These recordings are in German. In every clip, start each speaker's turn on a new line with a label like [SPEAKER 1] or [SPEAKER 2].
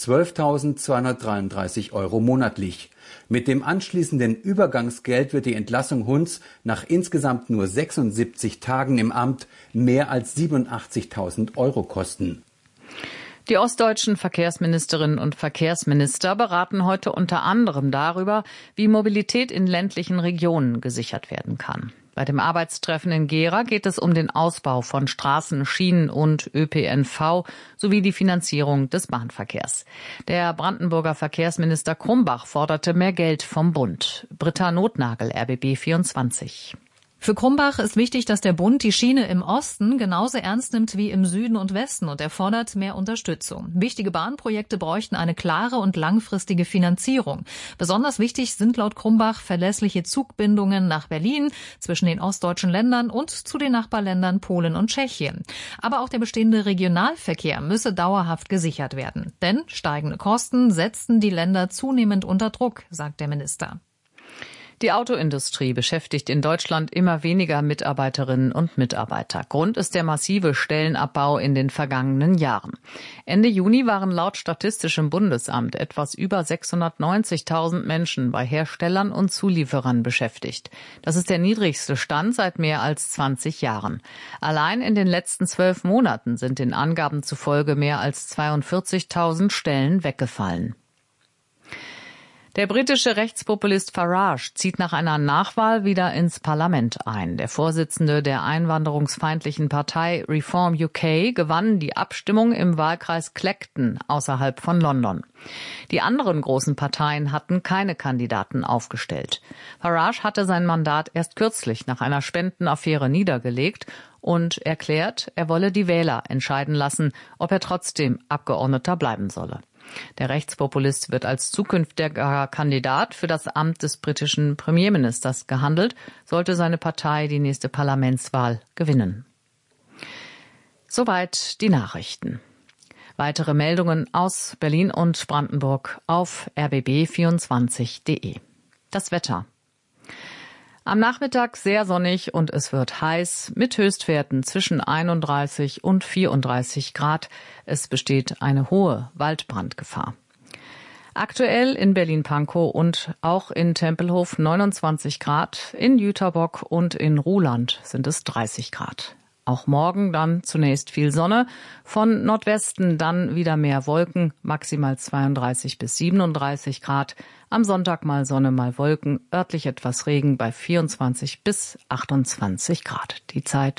[SPEAKER 1] 12.233 € monatlich. Mit dem anschließenden Übergangsgeld wird die Entlassung Hunds nach insgesamt nur 76 Tagen im Amt mehr als 87.000 € kosten.
[SPEAKER 2] Die ostdeutschen Verkehrsministerinnen und Verkehrsminister beraten heute unter anderem darüber, wie Mobilität in ländlichen Regionen gesichert werden kann. Bei dem Arbeitstreffen in Gera geht es um den Ausbau von Straßen, Schienen und ÖPNV sowie die Finanzierung des Bahnverkehrs. Der Brandenburger Verkehrsminister Krumbach forderte mehr Geld vom Bund. Britta Notnagel, RBB 24.
[SPEAKER 3] Für Krumbach ist wichtig, dass der Bund die Schiene im Osten genauso ernst nimmt wie im Süden und Westen und er fordert mehr Unterstützung. Wichtige Bahnprojekte bräuchten eine klare und langfristige Finanzierung. Besonders wichtig sind laut Krumbach verlässliche Zugbindungen nach Berlin, zwischen den ostdeutschen Ländern und zu den Nachbarländern Polen und Tschechien. Aber auch der bestehende Regionalverkehr müsse dauerhaft gesichert werden. Denn steigende Kosten setzten die Länder zunehmend unter Druck, sagt der Minister.
[SPEAKER 2] Die Autoindustrie beschäftigt in Deutschland immer weniger Mitarbeiterinnen und Mitarbeiter. Grund ist der massive Stellenabbau in den vergangenen Jahren. Ende Juni waren laut Statistischem Bundesamt etwas über 690.000 Menschen bei Herstellern und Zulieferern beschäftigt. Das ist der niedrigste Stand seit mehr als 20 Jahren. Allein in den letzten 12 Monaten sind den Angaben zufolge mehr als 42.000 Stellen weggefallen. Der britische Rechtspopulist Farage zieht nach einer Nachwahl wieder ins Parlament ein. Der Vorsitzende der einwanderungsfeindlichen Partei Reform UK gewann die Abstimmung im Wahlkreis Clacton außerhalb von London. Die anderen großen Parteien hatten keine Kandidaten aufgestellt. Farage hatte sein Mandat erst kürzlich nach einer Spendenaffäre niedergelegt und erklärt, er wolle die Wähler entscheiden lassen, ob er trotzdem Abgeordneter bleiben solle. Der Rechtspopulist wird als zukünftiger Kandidat für das Amt des britischen Premierministers gehandelt, sollte seine Partei die nächste Parlamentswahl gewinnen. Soweit die Nachrichten. Weitere Meldungen aus Berlin und Brandenburg auf rbb24.de. Das Wetter. Am Nachmittag sehr sonnig und es wird heiß mit Höchstwerten zwischen 31 und 34 Grad. Es besteht eine hohe Waldbrandgefahr. Aktuell in Berlin-Pankow und auch in Tempelhof 29 Grad, in Jüterbock und in Ruhland sind es 30 Grad. Auch morgen dann zunächst viel Sonne, von Nordwesten dann wieder mehr Wolken, maximal 32 bis 37 Grad. Am Sonntag mal Sonne, mal Wolken, örtlich etwas Regen bei 24 bis 28 Grad. Die Zeit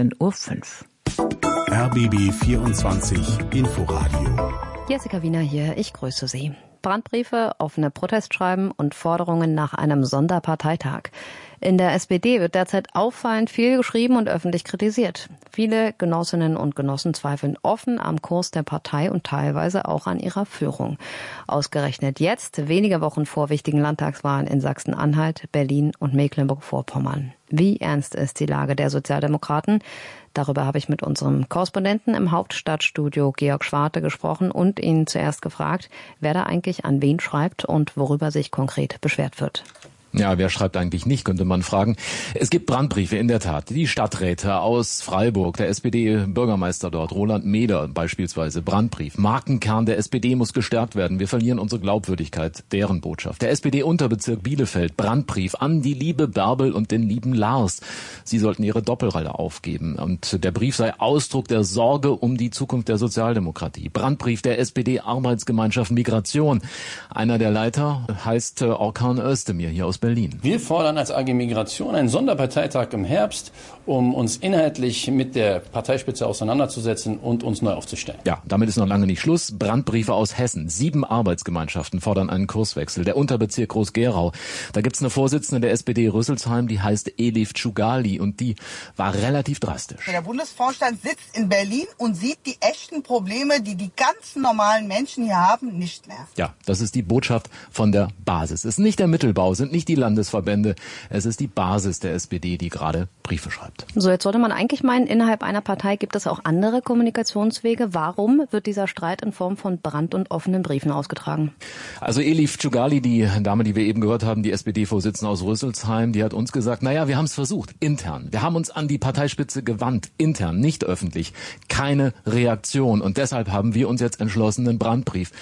[SPEAKER 2] 14:05 Uhr.
[SPEAKER 4] RBB 24 Inforadio.
[SPEAKER 5] Jessica Wiener hier, ich grüße Sie. Brandbriefe, offene Protestschreiben und Forderungen nach einem Sonderparteitag. In der SPD wird derzeit auffallend viel geschrieben und öffentlich kritisiert. Viele Genossinnen und Genossen zweifeln offen am Kurs der Partei und teilweise auch an ihrer Führung. Ausgerechnet jetzt, wenige Wochen vor wichtigen Landtagswahlen in Sachsen-Anhalt, Berlin und Mecklenburg-Vorpommern. Wie ernst ist die Lage der Sozialdemokraten? Darüber habe ich mit unserem Korrespondenten im Hauptstadtstudio Georg Schwarte gesprochen und ihn zuerst gefragt, wer da eigentlich an wen schreibt und worüber sich konkret beschwert wird.
[SPEAKER 6] Ja, wer schreibt eigentlich nicht, könnte man fragen. Es gibt Brandbriefe, in der Tat. Die Stadträte aus Freiburg, der SPD-Bürgermeister dort, Roland Meder beispielsweise, Brandbrief. Markenkern der SPD muss gestärkt werden. Wir verlieren unsere Glaubwürdigkeit, deren Botschaft. Der SPD-Unterbezirk Bielefeld, Brandbrief an die liebe Bärbel und den lieben Lars. Sie sollten ihre Doppelrolle aufgeben. Und der Brief sei Ausdruck der Sorge um die Zukunft der Sozialdemokratie. Brandbrief der SPD-Arbeitsgemeinschaft Migration. Einer der Leiter heißt Orkan Özdemir hier aus Berlin.
[SPEAKER 7] Wir fordern als AG Migration einen Sonderparteitag im Herbst, um uns inhaltlich mit der Parteispitze auseinanderzusetzen und uns neu aufzustellen.
[SPEAKER 6] Ja, damit ist noch lange nicht Schluss. Brandbriefe aus Hessen. 7 Arbeitsgemeinschaften fordern einen Kurswechsel. Der Unterbezirk Groß-Gerau. Da gibt's eine Vorsitzende der SPD Rüsselsheim, die heißt Elif Tschugali und die war relativ drastisch.
[SPEAKER 8] Der Bundesvorstand sitzt in Berlin und sieht die echten Probleme, die die ganz normalen Menschen hier haben, nicht mehr.
[SPEAKER 6] Ja, das ist die Botschaft von der Basis. Es ist nicht der Mittelbau, sind nicht die Landesverbände. Es ist die Basis der SPD, die gerade Briefe schreibt.
[SPEAKER 5] So, jetzt sollte man eigentlich meinen, innerhalb einer Partei gibt es auch andere Kommunikationswege. Warum wird dieser Streit in Form von Brand- und offenen Briefen ausgetragen?
[SPEAKER 6] Also Elif Tschugali, die Dame, die wir eben gehört haben, die SPD-Vorsitzende aus Rüsselsheim, die hat uns gesagt, naja, wir haben es versucht, intern. Wir haben uns an die Parteispitze gewandt, intern, nicht öffentlich. Keine Reaktion. Und deshalb haben wir uns jetzt entschlossen, einen Brandbrief